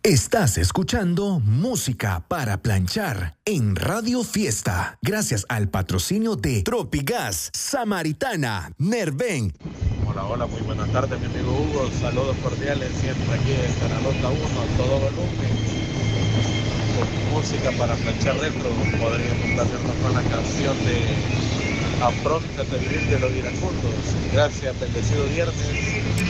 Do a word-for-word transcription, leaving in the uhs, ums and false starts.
Estás escuchando Música para Planchar en Radio Fiesta, gracias al patrocinio de Tropigas, Samaritana, Nerven. Hola, hola, muy buenas tardes, mi amigo Hugo. Saludos cordiales siempre aquí en Canalota uno, a todo volumen. Con música para planchar retro, podríamos darnos con la canción de Apróntate a vivir de los iracundos. Gracias, bendecido viernes.